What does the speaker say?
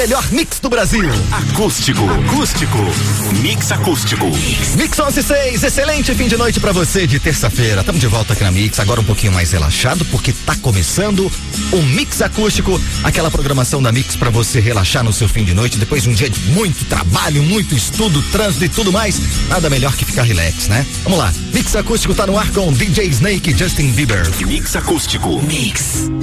Melhor mix do Brasil. Acústico. Mix acústico. Mix 11:06, excelente fim de noite pra você de terça-feira. Tamo de volta aqui na Mix, agora um pouquinho mais relaxado, porque tá começando o Mix Acústico, aquela programação da Mix pra você relaxar no seu fim de noite, depois de um dia de muito trabalho, muito estudo, trânsito e tudo mais. Nada melhor que ficar relax, né? Vamos lá, Mix Acústico tá no ar com DJ Snake e Justin Bieber. Mix acústico. Mix.